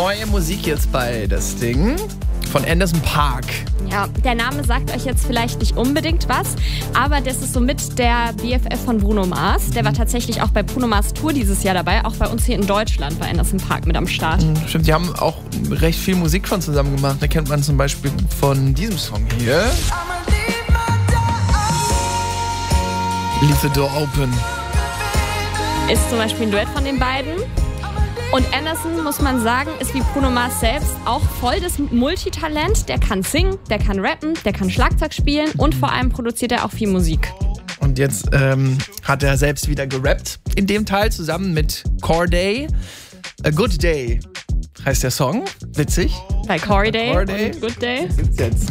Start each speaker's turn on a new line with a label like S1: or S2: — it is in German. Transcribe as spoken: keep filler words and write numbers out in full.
S1: Neue Musik jetzt bei Das Ding von Anderson .Paak.
S2: Ja, der Name sagt euch jetzt vielleicht nicht unbedingt was, aber das ist somit der B F F von Bruno Mars. Der war tatsächlich auch bei Bruno Mars Tour dieses Jahr dabei, auch bei uns hier in Deutschland war Anderson .Paak mit am Start.
S1: Stimmt, die haben auch recht viel Musik schon zusammen gemacht. Da kennt man zum Beispiel von diesem Song hier. Leave the Door Open.
S2: Ist zum Beispiel ein Duett von den beiden. Und Anderson, muss man sagen, ist wie Bruno Mars selbst auch voll das Multitalent. Der kann singen, der kann rappen, der kann Schlagzeug spielen und vor allem produziert er auch viel Musik.
S1: Und jetzt ähm, hat er selbst wieder gerappt in dem Teil zusammen mit Corday. A Good Day heißt der Song. Witzig.
S2: Bei Corey Day
S1: Corday.
S2: und Good Day.
S1: Gibt's jetzt.